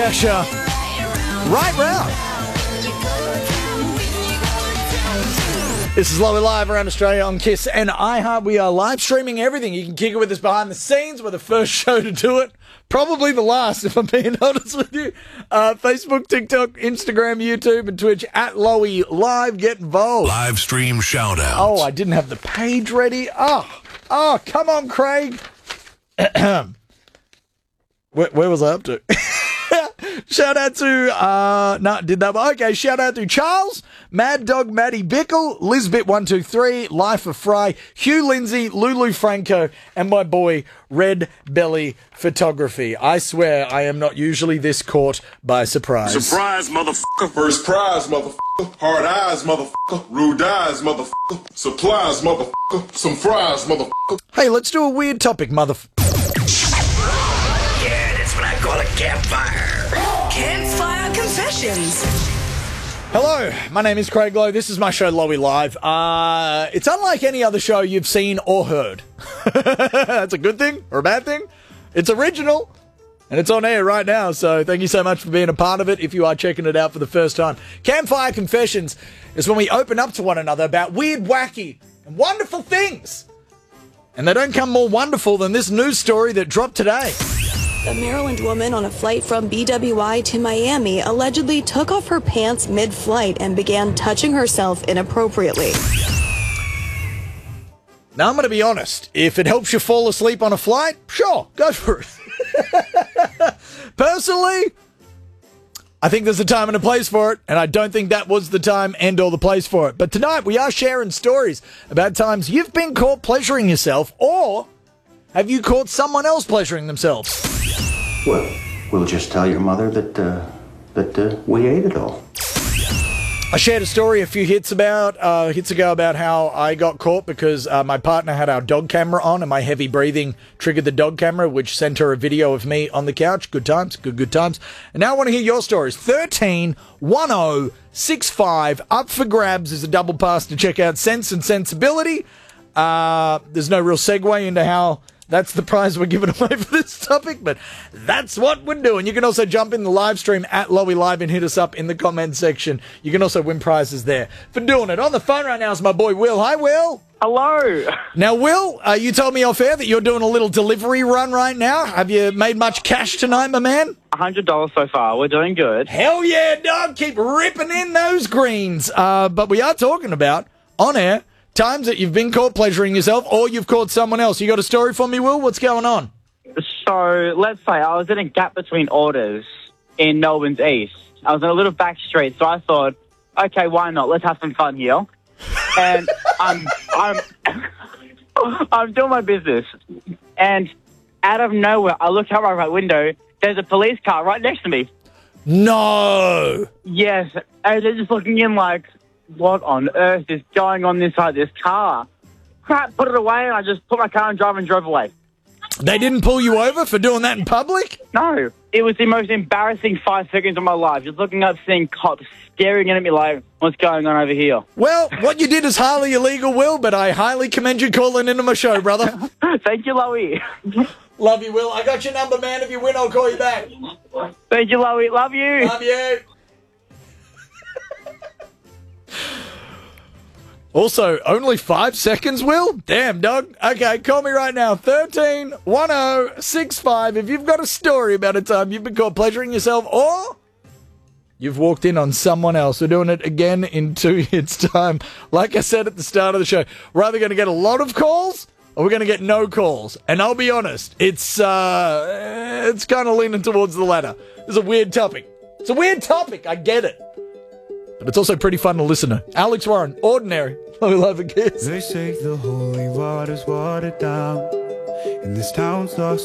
Right round. This is Lowy Live around Australia on KISS and iHeart. We are live streaming everything. You can kick it with us behind the scenes. We're the first show to do it. Probably the last, if I'm being honest with you. Facebook, TikTok, Instagram, YouTube, and Twitch at Lowy Live. Get involved. Live stream shout-outs. Oh, I didn't have the page ready. Oh, come on, Craig. Where was I up to? Shout out to, shout out to Charles, Mad Dog Maddie Bickle, Lizbit123, Life of Fry, Hugh Lindsay, Lulu Franco, and my boy Red Belly Photography. I swear I am not usually this caught by surprise. Surprise, motherfucker. First prize, motherfucker. Hard eyes, motherfucker. Rude eyes, motherfucker. Supplies, motherfucker. Some fries, motherfucker. Hey, let's do a weird topic, Yeah, that's what I call a campfire. Campfire Confessions. Hello, my name is Craig Lowe. This is my show, Lowy Live. It's unlike any other show you've seen or heard. That's a good thing or a bad thing. It's original, and it's on air right now, so thank you so much for being a part of it if you are checking it out for the first time. Campfire Confessions is when we open up to one another about weird, wacky, and wonderful things. And they don't come more wonderful than this news story that dropped today. A Maryland woman on a flight from BWI to Miami allegedly took off her pants mid-flight and began touching herself inappropriately. Now, I'm going to be honest. If it helps you fall asleep on a flight, sure, go for it. Personally, I think there's a time and a place for it, and I don't think that was the time and or the place for it. But tonight, we are sharing stories about times you've been caught pleasuring yourself, or have you caught someone else pleasuring themselves? Well, we'll just tell your mother that we ate it all. I shared a story a few hits ago about how I got caught because my partner had our dog camera on and my heavy breathing triggered the dog camera, which sent her a video of me on the couch. Good times, good times. And now I want to hear your stories. 131065 up for grabs is a double pass to check out Sense and Sensibility. There's no real segue into how that's the prize we're giving away for this topic, but that's what we're doing. You can also jump in the live stream at Lowy Live and hit us up in the comment section. You can also win prizes there for doing it. On the phone right now is my boy Will. Hi, Will. Hello. Now, Will, you told me off air that you're doing a little delivery run right now. Have you made much cash tonight, my man? $100 so far. We're doing good. Hell yeah, dog. Keep ripping in those greens. But we are talking about, on air, times that you've been caught pleasuring yourself or you've caught someone else. You got a story for me, Will? What's going on? So, let's say I was in a gap between orders in Melbourne's East. I was in a little back street, so I thought, okay, why not? Let's have some fun here. And I'm doing my business. And out of nowhere, I look out my right window, there's a police car right next to me. No! Yes, and they're just looking in like, what on earth is going on inside this car? Crap, put it away, and I just put my car in drive and drove away. They didn't pull you over for doing that in public? No. It was the most embarrassing 5 seconds of my life. Just looking up, seeing cops staring at me like, what's going on over here? Well, what you did is highly illegal, Will, but I highly commend you calling into my show, brother. Thank you, Lowy. Love you, Will. I got your number, man. If you win, I'll call you back. Thank you, Lowy. Love you. Love you. Also, only 5 seconds, Will? Damn, dog. Okay, call me right now. 131065. If you've got a story about a time you've been caught pleasuring yourself or you've walked in on someone else. We're doing it again in 2 hits' time. Like I said at the start of the show, we're either going to get a lot of calls or we're going to get no calls. And I'll be honest, it's kind of leaning towards the latter. It's a weird topic. It's a weird topic. I get it. But it's also pretty fun to listen to. Alex Warren, Ordinary. We love a kiss. They say the holy water's watered down, and this town's lost